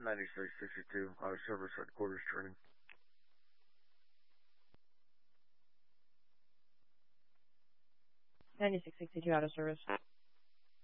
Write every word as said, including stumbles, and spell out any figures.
ninety-six sixty-two, Auto Service Headquarters training. ninety-six sixty-two Auto Service.